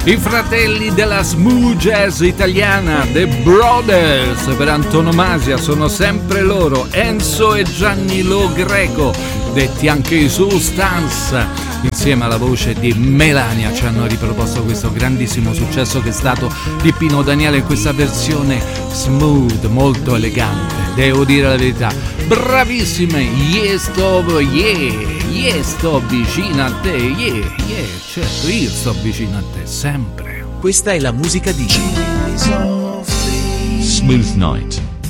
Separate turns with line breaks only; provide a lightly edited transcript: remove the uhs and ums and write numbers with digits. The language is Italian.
I fratelli della smooth jazz italiana, The Brothers, per antonomasia, sono sempre loro, Enzo e Gianni Lo Greco, detti anche i Substance, insieme alla voce di Melania ci hanno riproposto questo grandissimo successo che è stato di Pino Daniele in questa versione smooth, molto elegante, devo dire la verità. Bravissime, sto vicino a te, certo, io sto vicino a te, sempre.
Questa è la musica di
Smooth Night.